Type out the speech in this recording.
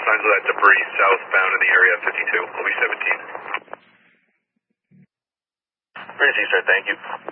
signs of that debris southbound in the area of 52. I'll be 17. Bridge Eastern, thank you.